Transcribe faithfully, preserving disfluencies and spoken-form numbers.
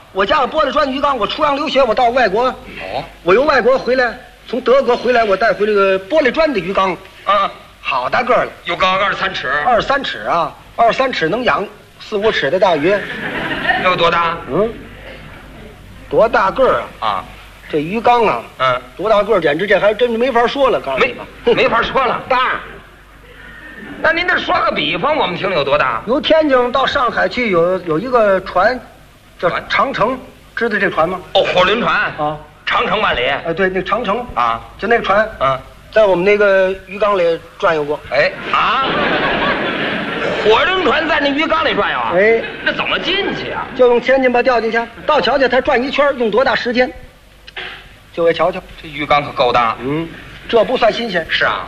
我家有玻璃砖鱼缸，我出洋留学，我到外国， 哦， 我由外国回来，从德国回来，我带回这个玻璃砖的鱼缸， 啊， 好大个儿了， 有高二三尺， 二三尺啊，二三尺能养四五尺的大鱼。 有多大？ 嗯，多大个儿啊？ 啊， 这鱼缸啊， 嗯， 多大个儿，简直这还真是没法说了，告诉你没吧， 没法说了。 大。 那您这说个比方，我们听听有多大？ 由天津到上海去有有一个船，叫船长城，知道这船吗？ 哦，火轮船啊， 长城万里哎，对，那长城啊， 就那个船， 嗯， 在我们那个鱼缸里转悠过。 哎啊，火轮船在那鱼缸里转悠啊？ 哎， 那怎么进去啊？ 就用千斤把掉进去，到瞧瞧它转一圈用多大时间，就给瞧瞧。 这鱼缸可够大。 嗯，这不算新鲜。 是啊。